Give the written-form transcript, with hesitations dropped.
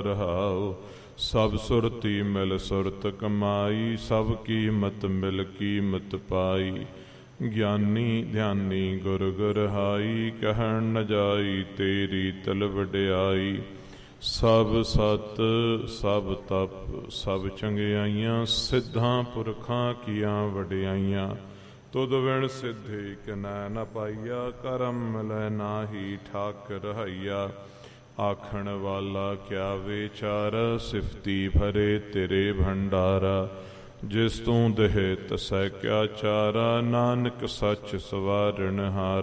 ਰਹਾਉ। ਸਭ ਸੁਰਤੀ ਮਿਲ ਸੁਰਤ ਕਮਾਈ, ਸਭ ਕੀਮਤ ਮਿਲ ਕੀਮਤ ਪਾਈ। ਗਿਆਨੀ ਧਿਆਨੀ ਗੁਰ ਗੁਰਹਾਈ, ਕਹਿਣ ਨ ਜਾਈ ਤੇਰੀ ਤਲ ਵਡਿਆਈ। ਸਭ ਸਤ ਸਭ ਤਪ ਸਭ ਚੰਗਿਆਈਆਂ, ਸਿੱਧਾਂ ਪੁਰਖਾਂ ਕੀਆਂ ਵਡਿਆਈਆਂ। ਤੁਧ ਵਿਣ ਸਿੱਧੀ ਕਿਨੈ ਨ ਪਾਈਆ, ਕਰਮ ਮਿਲੈ ਨਾਹੀ ਠਾਕ ਰਹਾਈਆ। ਆਖਣ ਵਾਲਾ ਕਿਆ ਵਿਚਾਰਾ, ਸਿਫਤੀ ਭਰੇ ਤੇਰੇ ਭੰਡਾਰਾ। ਜਿਸ ਤੂੰ ਦੇਹ ਤਸੈ ਕਿਆ ਚਾਰਾ, ਨਾਨਕ ਸੱਚ ਸਵਾਰਣ ਹਾਰਾ।